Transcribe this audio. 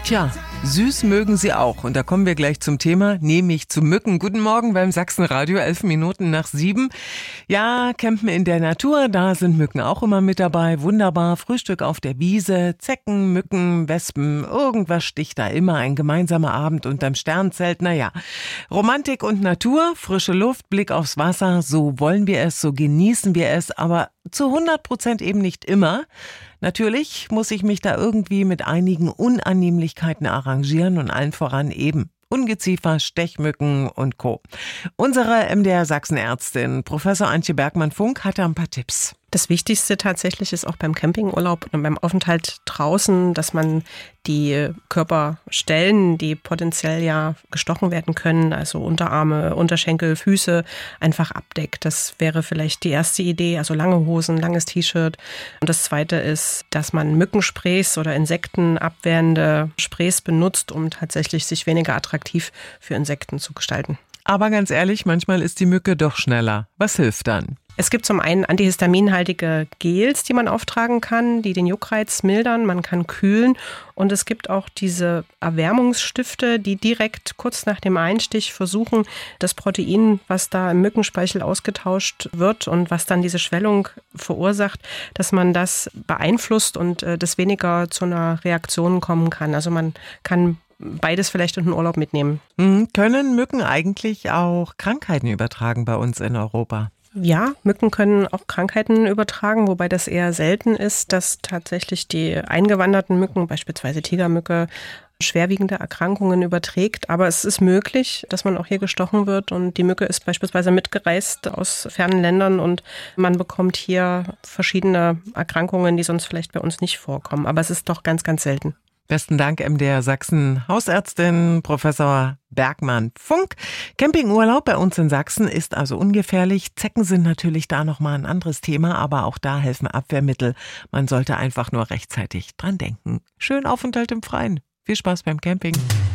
Tja, süß mögen sie auch. Und da kommen wir gleich zum Thema, nämlich zu Mücken. Guten Morgen beim Sachsenradio, 7:11. Ja, Campen in der Natur, da sind Mücken auch immer mit dabei. Wunderbar, Frühstück auf der Wiese, Zecken, Mücken, Wespen, irgendwas sticht da immer. Ein gemeinsamer Abend unterm Sternzelt, naja. Romantik und Natur, frische Luft, Blick aufs Wasser, so wollen wir es, so genießen wir es, aber zu 100% eben nicht immer. Natürlich muss ich mich da irgendwie mit einigen Unannehmlichkeiten arrangieren und allen voran eben Ungeziefer, Stechmücken und Co. Unsere MDR Sachsen-Ärztin, Professor Antje Bergmann-Funk, hat da ein paar Tipps. Das Wichtigste tatsächlich ist auch beim Campingurlaub und beim Aufenthalt draußen, dass man die Körperstellen, die potenziell ja gestochen werden können, also Unterarme, Unterschenkel, Füße, einfach abdeckt. Das wäre vielleicht die erste Idee, also lange Hosen, langes T-Shirt. Und das zweite ist, dass man Mückensprays oder insektenabwehrende Sprays benutzt, um tatsächlich sich weniger attraktiv für Insekten zu gestalten. Aber ganz ehrlich, manchmal ist die Mücke doch schneller. Was hilft dann? Es gibt zum einen antihistaminhaltige Gels, die man auftragen kann, die den Juckreiz mildern. Man kann kühlen. Und es gibt auch diese Erwärmungsstifte, die direkt kurz nach dem Einstich versuchen, das Protein, was da im Mückenspeichel ausgetauscht wird und was dann diese Schwellung verursacht, dass man das beeinflusst und das weniger zu einer Reaktion kommen kann. Also man kann beides vielleicht in den Urlaub mitnehmen. Können Mücken eigentlich auch Krankheiten übertragen bei uns in Europa? Ja, Mücken können auch Krankheiten übertragen, wobei das eher selten ist, dass tatsächlich die eingewanderten Mücken, beispielsweise Tigermücke, schwerwiegende Erkrankungen überträgt. Aber es ist möglich, dass man auch hier gestochen wird und die Mücke ist beispielsweise mitgereist aus fernen Ländern und man bekommt hier verschiedene Erkrankungen, die sonst vielleicht bei uns nicht vorkommen. Aber es ist doch ganz, ganz selten. Besten Dank, MDR Sachsen Hausärztin Professor Bergmann-Funk. Campingurlaub bei uns in Sachsen ist also ungefährlich. Zecken sind natürlich da nochmal ein anderes Thema, aber auch da helfen Abwehrmittel. Man sollte einfach nur rechtzeitig dran denken. Schönen Aufenthalt im Freien. Viel Spaß beim Camping.